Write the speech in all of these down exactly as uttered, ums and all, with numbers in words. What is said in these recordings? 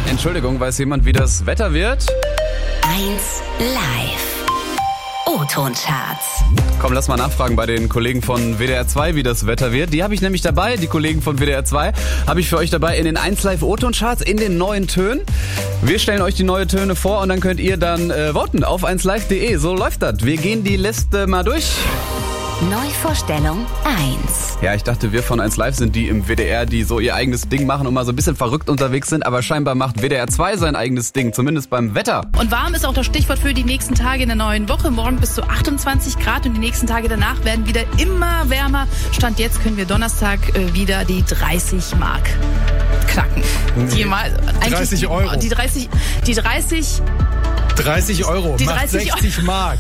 Entschuldigung, weiß jemand, wie das Wetter wird? eins live. O-Ton-Charts. Komm, lass mal nachfragen bei den Kollegen von W D R zwei, wie das Wetter wird. Die habe ich nämlich dabei, die Kollegen von W D R zwei, habe ich für euch dabei in den eins live O-Ton-Charts, in den neuen Tönen. Wir stellen euch die neuen Töne vor und dann könnt ihr dann äh, voten auf eins live punkt de. So läuft das. Wir gehen die Liste mal durch. Neuvorstellung eins. Ja, ich dachte, wir von eins live sind die im W D R, die so ihr eigenes Ding machen und mal so ein bisschen verrückt unterwegs sind. Aber scheinbar macht W D R zwei sein eigenes Ding, zumindest beim Wetter. Und warm ist auch das Stichwort für die nächsten Tage in der neuen Woche. Morgen bis zu achtundzwanzig Grad und die nächsten Tage danach werden wieder immer wärmer. Stand jetzt können wir Donnerstag äh, wieder die dreißig Mark knacken. Die mal, dreißig Euro. Die dreißig, die dreißig... dreißig Euro die macht dreißig sechzig Mark.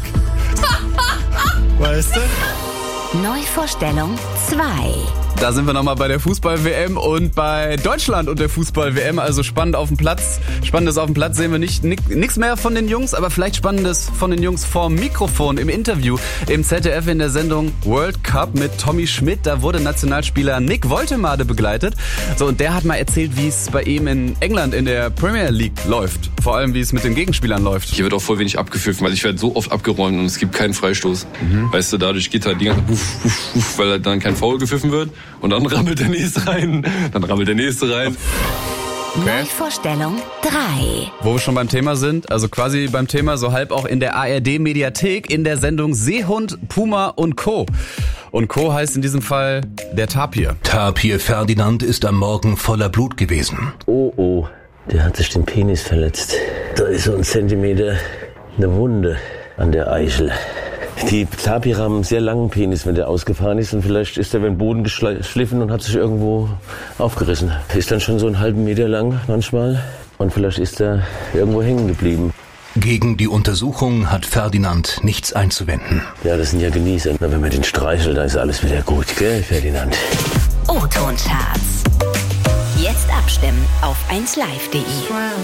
Weißt du? Neuvorstellung zwei. Da sind wir nochmal bei der Fußball-W M und bei Deutschland und der Fußball-W M. Also spannend auf dem Platz. Spannendes auf dem Platz sehen wir nicht. Nichts mehr von den Jungs, aber vielleicht Spannendes von den Jungs vorm Mikrofon im Interview im Z D F in der Sendung World Cup mit Tommy Schmidt. Da wurde Nationalspieler Nick Woltemade begleitet. So, und der hat mal erzählt, wie es bei ihm in England in der Premier League läuft. Vor allem, wie es mit den Gegenspielern läuft. Hier wird auch voll wenig abgepfiffen, weil ich werde so oft abgeräumt und es gibt keinen Freistoß. Mhm. Weißt du, dadurch geht halt die ganze Puff, puff, puff, weil halt dann kein Foul gepfiffen wird. Und dann rammelt der nächste rein, dann rammelt der nächste rein. Okay. Neuvorstellung drei. Wo wir schon beim Thema sind, also quasi beim Thema so halb auch in der A R D-Mediathek in der Sendung Seehund, Puma und Co. Und Co. heißt in diesem Fall der Tapir. Tapir Ferdinand ist am Morgen voller Blut gewesen. Oh, oh, der hat sich den Penis verletzt. Da ist so ein Zentimeter eine Wunde an der Eichel. Die Tapire haben einen sehr langen Penis, wenn der ausgefahren ist. Und vielleicht ist der über den Boden geschliffen und hat sich irgendwo aufgerissen. Ist dann schon so einen halben Meter lang manchmal. Und vielleicht ist er irgendwo hängen geblieben. Gegen die Untersuchung hat Ferdinand nichts einzuwenden. Ja, das sind ja Genießer. Na, wenn man den streichelt, dann ist alles wieder gut, gell, Ferdinand? O-Ton-Charts. Jetzt abstimmen auf eins live punkt de.